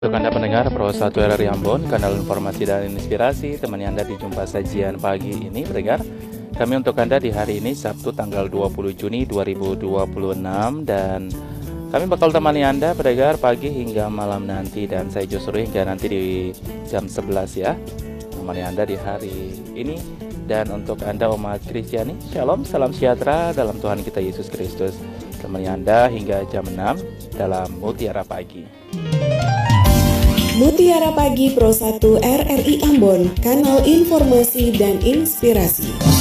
Untuk Anda pendengar Pro 1 RRI Ambon, kanal informasi dan inspirasi, temani Anda di jumpa sajian pagi ini, pendengar. Kami untuk Anda di hari ini, Sabtu tanggal 20 Juni 2026, dan kami bakal temani Anda, pendengar, pagi hingga malam nanti, dan saya justru hingga nanti di jam 11 ya, temani Anda di hari ini. Dan untuk Anda umat Kristiani, Shalom, salam sejahtera dalam Tuhan kita Yesus Kristus. Temani Anda hingga jam 6 dalam Mutiara Pagi. Mutiara Pagi Pro 1 RRI Ambon, kanal informasi dan inspirasi.